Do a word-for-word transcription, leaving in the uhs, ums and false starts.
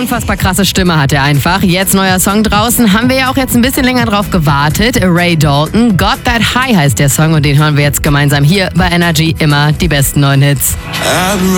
unfassbar krasse Stimme hat er einfach. Jetzt neuer Song draußen. Haben wir ja auch jetzt ein bisschen länger drauf gewartet. Ray Dalton, Got That High heißt der Song und den hören wir jetzt gemeinsam hier bei Energy. Immer die besten neuen Hits.